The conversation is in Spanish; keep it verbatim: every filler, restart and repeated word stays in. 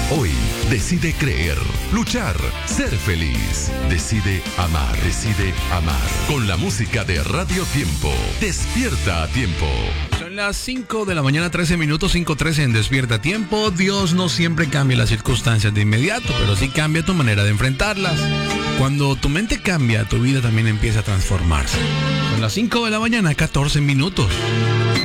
Hoy decide creer, luchar, ser feliz. Decide amar, decide amar. Con la música de Radio Tiempo. Despierta a tiempo. Son las cinco de la mañana, trece minutos, cinco trece en Despierta a Tiempo. Dios no siempre cambia las circunstancias de inmediato, pero sí cambia tu manera de enfrentarlas. Cuando tu mente cambia, tu vida también empieza a transformarse. Son las cinco de la mañana, catorce minutos.